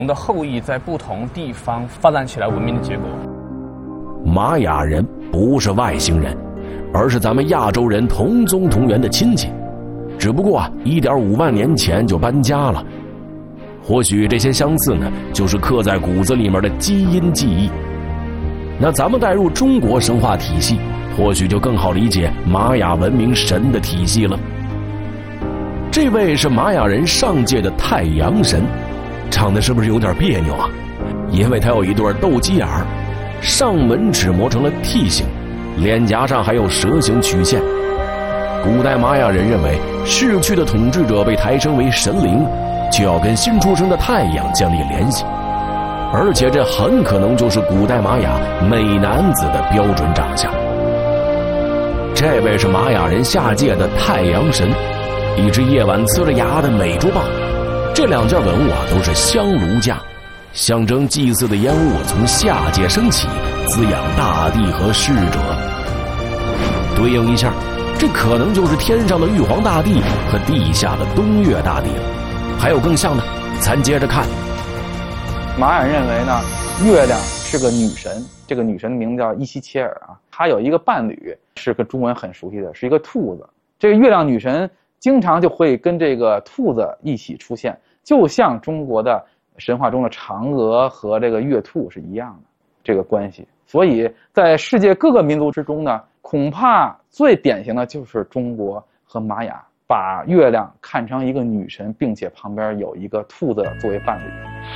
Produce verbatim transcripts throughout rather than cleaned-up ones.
我们的后裔在不同地方发展起来文明的结果。 玛雅人不是外星人，而是咱们亚洲人同宗同源的亲戚，只不过啊 一点五万年前就搬家了。或许这些相似呢，就是刻在骨子里面的基因记忆。那咱们带入中国神话体系，或许就更好理解玛雅文明神的体系了。这位是玛雅人上界的太阳神，长得是不是有点别扭啊？因为他有一对斗鸡眼儿，上门齿磨成了 T 形，脸颊上还有蛇形曲线。古代玛雅人认为，逝去的统治者被抬升为神灵，就要跟新出生的太阳建立联系，而且这很可能就是古代玛雅美男子的标准长相。这位是玛雅人下界的太阳神，一只夜晚呲着牙的美洲豹。这两件文物啊都是香炉架，象征祭祀的烟雾从下界升起，滋养大地和逝者。对应一下，这可能就是天上的玉皇大帝和地下的东岳大帝了。还有更像的，咱接着看。 玛雅人认为呢，月亮是个女神，这个女神的名字叫伊西切尔啊，她有一个伴侣是跟中文很熟悉的，是一个兔子。这个月亮女神经常就会跟这个兔子一起出现，就像中国的神话中的嫦娥和这个月兔是一样的这个关系。所以在世界各个民族之中呢，恐怕最典型的就是中国和玛雅把月亮看成一个女神，并且旁边有一个兔子作为伴侣。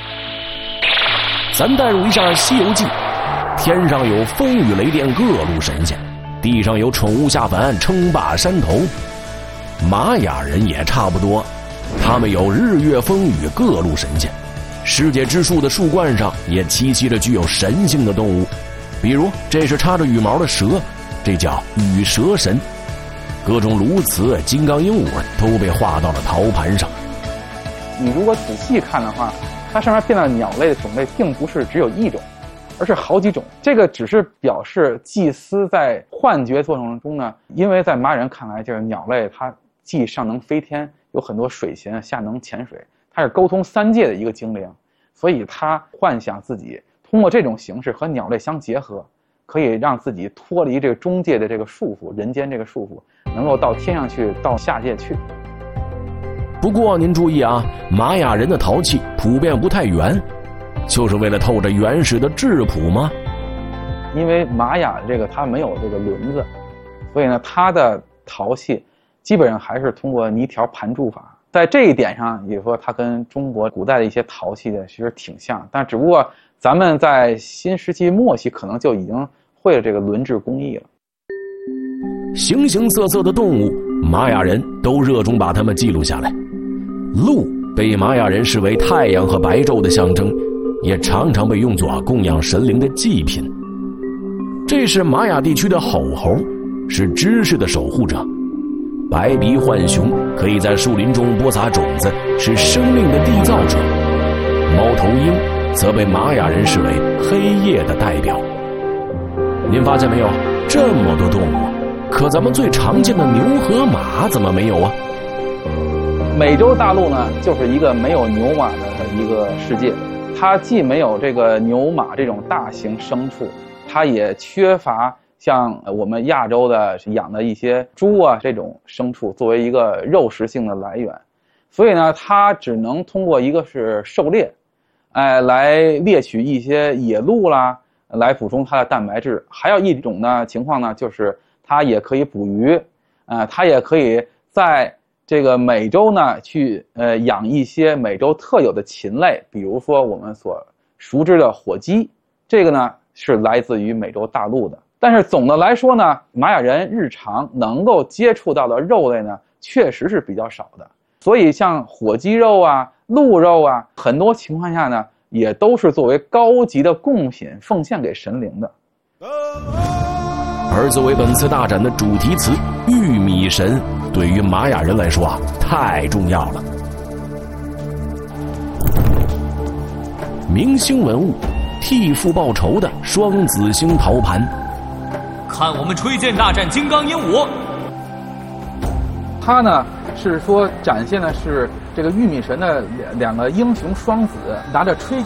咱带入一下《西游记》，天上有风雨雷电各路神仙，地上有宠物下凡称霸山头。玛雅人也差不多，他们有日月风雨各路神仙，世界之树的树冠上也栖息着具有神性的动物，比如这是插着羽毛的蛇，这叫羽蛇神。各种鸬鹚、金刚鹦鹉都被画到了陶盘上。 你如果仔细看的话，它上面变的鸟类的种类并不是只有一种，而是好几种。这个只是表示祭司在幻觉过程中呢，因为在玛雅人看来，这个鸟类它既上能飞天，有很多水禽，下能潜水，它是沟通三界的一个精灵，所以它幻想自己通过这种形式和鸟类相结合，可以让自己脱离这个中界的这个束缚，人间这个束缚，能够到天上去，到下界去。 不过您注意啊，玛雅人的陶器普遍不太圆，就是为了透着原始的质朴吗？ 因为玛雅这个它没有这个轮子，所以呢，它的陶器基本上还是通过泥条盘铸法。在这一点上，也说它跟中国古代的一些陶器的其实挺像，但只不过咱们在新石器末期可能就已经会了这个轮制工艺了。 形形色色的动物，玛雅人都热衷把它们记录下来。鹿被玛雅人视为太阳和白昼的象征，也常常被用作供养神灵的祭品。这是玛雅地区的吼猴，是知识的守护者。白鼻浣熊可以在树林中播撒种子，是生命的缔造者。猫头鹰则被玛雅人视为黑夜的代表。您发现没有，这么多动物，可咱们最常见的牛和马怎么没有啊？ 美洲大陆呢，就是一个没有牛马的一个世界，它既没有这个牛马这种大型牲畜，它也缺乏像我们亚洲的养的一些猪啊这种牲畜作为一个肉食性的来源，所以呢，它只能通过一个是狩猎，哎，来猎取一些野鹿啦，来补充它的蛋白质。还有一种呢情况呢，就是它也可以捕鱼，啊、呃，它也可以在这个美洲呢去呃养一些美洲特有的禽类，比如说我们所熟知的火鸡，这个呢是来自于美洲大陆的。但是总的来说呢，玛雅人日常能够接触到的肉类呢确实是比较少的，所以像火鸡肉啊、鹿肉啊，很多情况下呢也都是作为高级的贡品奉献给神灵的。 而作为本次大展的主题词玉米神，对于玛雅人来说啊太重要了。明星文物，替父报仇的双子星陶盘。 看我们吹剑大战金刚鹦鹉。 它呢是说展现的是这个玉米神的两两个英雄双子拿着吹